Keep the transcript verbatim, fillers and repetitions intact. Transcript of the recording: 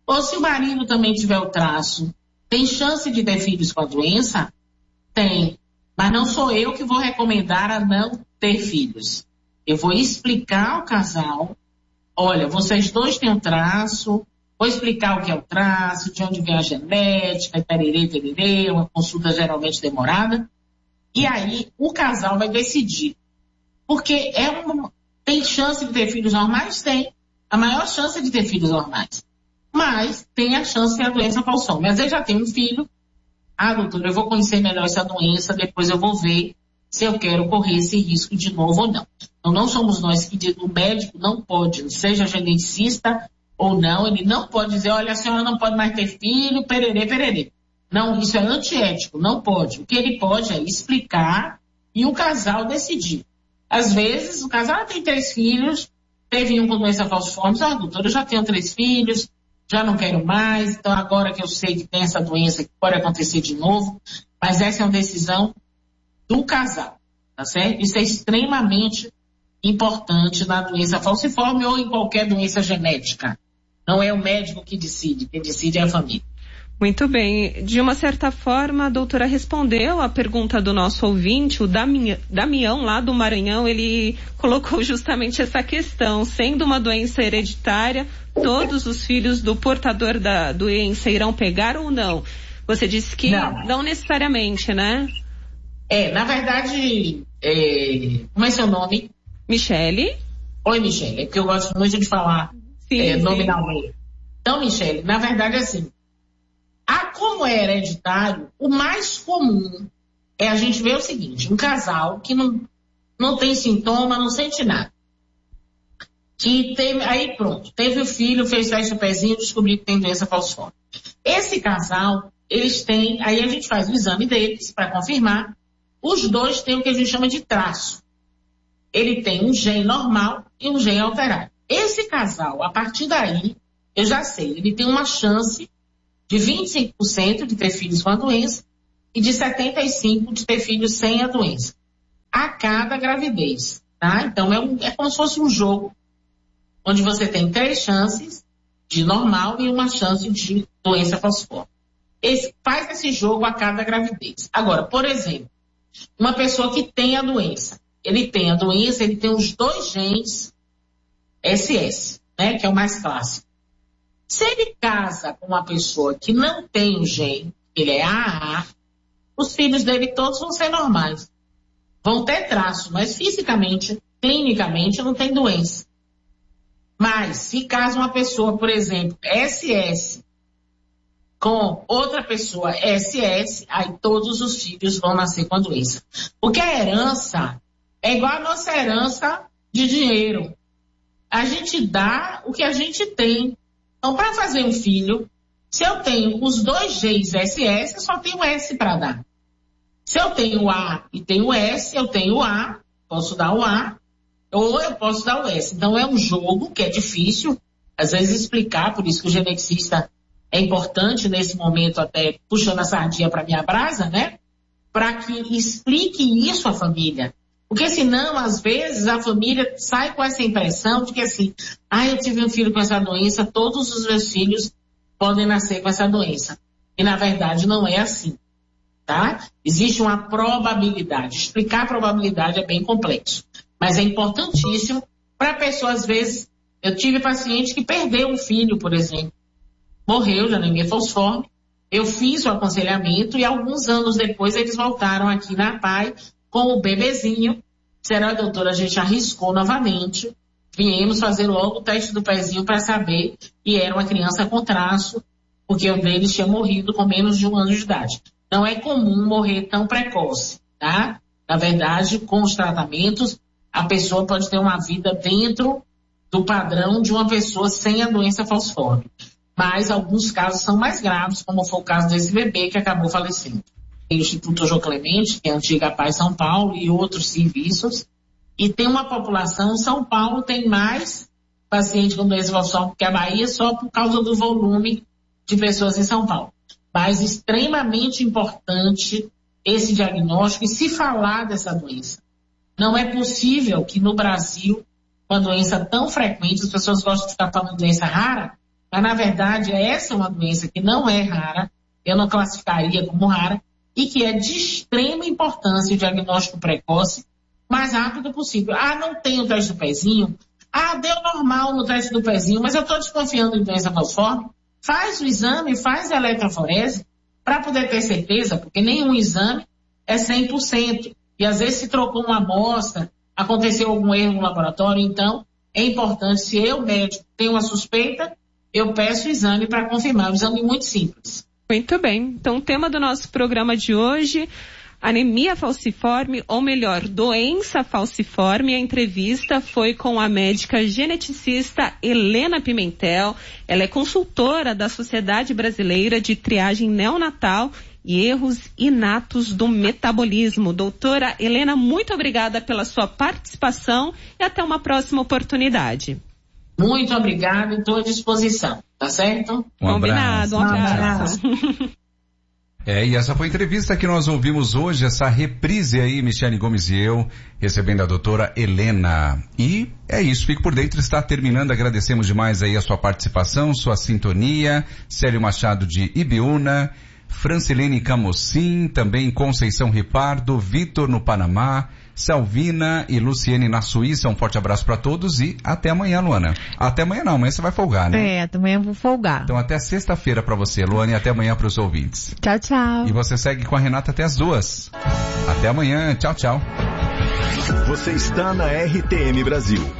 Ou se o marido também tiver o traço, tem chance de ter filhos com a doença? Tem. Mas não sou eu que vou recomendar a não ter filhos. Eu vou explicar ao casal, olha, vocês dois têm um traço, vou explicar o que é o traço, de onde vem a genética, tererê, tererê, uma consulta geralmente demorada. E aí o casal vai decidir. Porque é uma, tem chance de ter filhos normais? Tem. A maior chance de ter filhos normais. Mas tem a chance de a doença falciforme. Às vezes já tem um filho. Ah, doutora, eu vou conhecer melhor essa doença, depois eu vou ver se eu quero correr esse risco de novo ou não. Então não somos nós que dizemos, o médico não pode, seja geneticista ou não, ele não pode dizer, olha, a senhora não pode mais ter filho, pererê, pererê. Não, isso é antiético, não pode. O que ele pode é explicar e o casal decidir. Às vezes, o casal tem três filhos, teve um com doença falciforme, ah, doutora, eu já tenho três filhos, já não quero mais, então agora que eu sei que tem essa doença que pode acontecer de novo, mas essa é uma decisão do casal, tá certo? Isso é extremamente importante na doença falciforme ou em qualquer doença genética. Não é o médico que decide, quem decide é a família. Muito bem. De uma certa forma, a doutora respondeu a pergunta do nosso ouvinte, o Damião, lá do Maranhão, ele colocou justamente essa questão. Sendo uma doença hereditária, todos os filhos do portador da doença irão pegar ou não? Você disse que não, não necessariamente, né? É, na verdade, é... como é seu nome? Michele. Oi, Michele, é porque eu gosto muito de falar sim, é, nominalmente. Então, Michele, na verdade, assim, a, como é hereditário, o mais comum é a gente ver o seguinte, um casal que não, não tem sintoma, não sente nada. Que teve, aí pronto, teve o filho, fez teste do pezinho, descobriu que tem doença falciforme. Esse casal, eles têm, aí a gente faz o exame deles para confirmar, os dois têm o que a gente chama de traço. Ele tem um gene normal e um gene alterado. Esse casal, a partir daí, eu já sei, ele tem uma chance de vinte e cinco por cento de ter filhos com a doença e de setenta e cinco por cento de ter filhos sem a doença. A cada gravidez, tá? Então, é, um, é como se fosse um jogo onde você tem três chances de normal e uma chance de doença falciforme. Esse, faz esse jogo a cada gravidez. Agora, por exemplo, uma pessoa que tem a doença, ele tem a doença, ele tem os dois genes S S, né, que é o mais clássico. Se ele casa com uma pessoa que não tem o gene, ele é A A, os filhos dele todos vão ser normais. Vão ter traço, mas fisicamente, clinicamente, não tem doença. Mas se casa uma pessoa, por exemplo, S S, com outra pessoa S S, aí todos os filhos vão nascer com a doença. Porque a herança é igual a nossa herança de dinheiro. A gente dá o que a gente tem. Então, para fazer um filho, se eu tenho os dois genes S S, eu só tenho S para dar. Se eu tenho o A e tenho o S, eu tenho o A, posso dar o A, ou eu posso dar o S. Então, é um jogo que é difícil, às vezes, explicar, por isso que o geneticista é importante nesse momento, até puxando a sardinha para minha brasa, né? Para que explique isso à família. Porque senão, às vezes, a família sai com essa impressão de que assim, ah, eu tive um filho com essa doença, todos os meus filhos podem nascer com essa doença. E, na verdade, não é assim, tá? Existe uma probabilidade. Explicar a probabilidade é bem complexo. Mas é importantíssimo para a pessoa, às vezes, eu tive paciente que perdeu um filho, por exemplo. Morreu de anemia falciforme. Eu fiz o aconselhamento e alguns anos depois eles voltaram aqui na P A I com o bebezinho. Será, doutora, a gente arriscou novamente. Viemos fazer logo o teste do pezinho para saber que era uma criança com traço, porque um deles tinha morrido com menos de um ano de idade. Não é comum morrer tão precoce, tá? Na verdade, com os tratamentos, a pessoa pode ter uma vida dentro do padrão de uma pessoa sem a doença falciforme. Mas alguns casos são mais graves, como foi o caso desse bebê que acabou falecendo. Tem o Instituto João Clemente, que é a antiga P A I São Paulo, e outros serviços. E tem uma população, São Paulo tem mais pacientes com doença falciforme que a Bahia, só por causa do volume de pessoas em São Paulo. Mas extremamente importante esse diagnóstico e se falar dessa doença. Não é possível que no Brasil, uma doença tão frequente, as pessoas gostam de ficar falando de doença rara, mas na verdade essa é uma doença que não é rara, eu não classificaria como rara, e que é de extrema importância o diagnóstico precoce, mais rápido possível. Ah, não tem o teste do pezinho? Ah, deu normal no teste do pezinho, mas eu estou desconfiando de doença falciforme. Faz o exame, faz a eletroforese, para poder ter certeza, porque nenhum exame é cem por cento. E às vezes se trocou uma amostra, aconteceu algum erro no laboratório, então é importante, se eu, médico, tenho uma suspeita, eu peço o exame para confirmar, um exame muito simples. Muito bem, então o tema do nosso programa de hoje, anemia falciforme, ou melhor, doença falciforme. A entrevista foi com a médica geneticista Helena Pimentel. Ela é consultora da Sociedade Brasileira de Triagem Neonatal e Erros Inatos do Metabolismo. Doutora Helena, muito obrigada pela sua participação e até uma próxima oportunidade. Muito obrigada, estou à disposição, tá certo? Um Combinado, um abraço. É, e essa foi a entrevista que nós ouvimos hoje, essa reprise aí, Michele Gomes e eu, recebendo a doutora Helena. E é isso, Fique por Dentro está terminando, agradecemos demais aí a sua participação, sua sintonia, Célio Machado de Ibiúna, Francilene Camocim, também Conceição Ripardo, Vitor no Panamá, Salvina e Luciene na Suíça. Um forte abraço para todos e até amanhã, Luana. Até amanhã não, amanhã você vai folgar, né? É, até amanhã eu vou folgar. Então até sexta-feira para você, Luana, e até amanhã para os ouvintes. Tchau, tchau. E você segue com a Renata até as duas. Até amanhã, tchau, tchau. Você está na R T M Brasil.